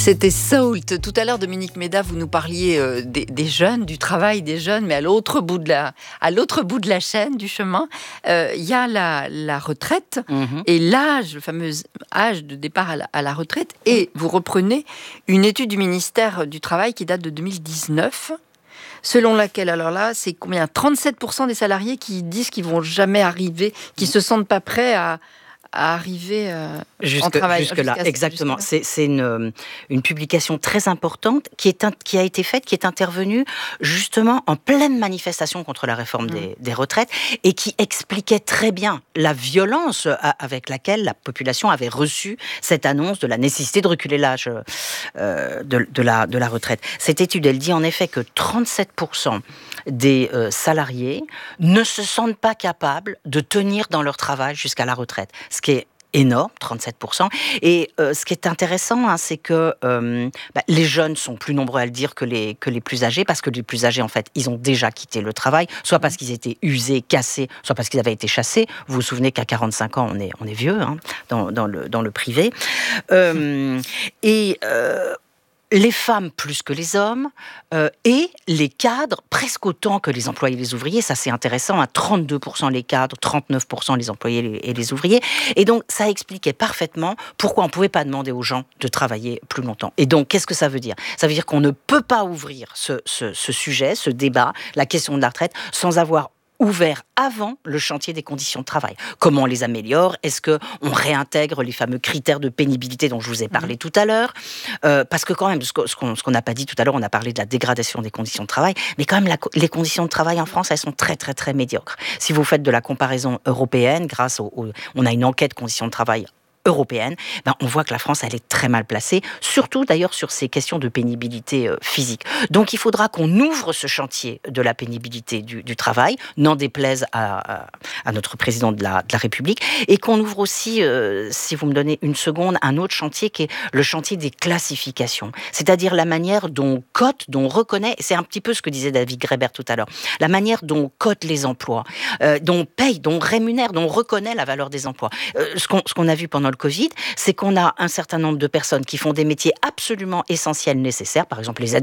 C'était Salt. Tout à l'heure, Dominique Méda, vous nous parliez des jeunes, du travail des jeunes, mais à l'autre bout de la chaîne, du chemin, il y a la retraite et l'âge, le fameux âge de départ à la retraite. Et vous reprenez une étude du ministère du Travail qui date de 2019, selon laquelle, alors là, c'est combien ? 37% des salariés qui disent qu'ils vont jamais arriver, qui se sentent pas prêts à arriver en travail. Jusque-là, exactement. C'est une publication très importante qui a été faite, qui est intervenue justement en pleine manifestation contre la réforme des retraites et qui expliquait très bien la violence avec laquelle la population avait reçu cette annonce de la nécessité de reculer l'âge de la retraite. Cette étude, elle dit en effet que 37% des salariés ne se sentent pas capables de tenir dans leur travail jusqu'à la retraite. Ce qui est énorme, 37%. Et ce qui est intéressant, c'est que les jeunes sont plus nombreux à le dire que les plus âgés, parce que les plus âgés, en fait, ils ont déjà quitté le travail, soit parce qu'ils étaient usés, cassés, soit parce qu'ils avaient été chassés. Vous vous souvenez qu'à 45 ans, on est vieux dans le privé. Les femmes plus que les hommes, et les cadres presque autant que les employés et les ouvriers. Ça, c'est intéressant, 32% les cadres, 39% les employés et les ouvriers. Et donc, ça expliquait parfaitement pourquoi on ne pouvait pas demander aux gens de travailler plus longtemps. Et donc, qu'est-ce que ça veut dire ? Ça veut dire qu'on ne peut pas ouvrir ce sujet, ce débat, la question de la retraite, sans avoir ouvert avant le chantier des conditions de travail. Comment on les améliore ? Est-ce qu'on réintègre les fameux critères de pénibilité dont je vous ai parlé tout à l'heure ? Parce que quand même, ce qu'on n'a pas dit tout à l'heure, on a parlé de la dégradation des conditions de travail, mais quand même, les conditions de travail en France, elles sont très, très, très médiocres. Si vous faites de la comparaison européenne, on a une enquête conditions de travail européenne, on voit que la France, elle est très mal placée, surtout d'ailleurs sur ces questions de pénibilité physique. Donc il faudra qu'on ouvre ce chantier de la pénibilité du travail, n'en déplaise à notre président de la République, et qu'on ouvre aussi, si vous me donnez une seconde, un autre chantier qui est le chantier des classifications, c'est-à-dire la manière dont on cote, dont on reconnaît, c'est un petit peu ce que disait David Graeber tout à l'heure, la manière dont on cote les emplois, dont on paye, dont on rémunère, dont on reconnaît la valeur des emplois. Ce qu'on a vu pendant le Covid, c'est qu'on a un certain nombre de personnes qui font des métiers absolument essentiels, nécessaires, par exemple les aides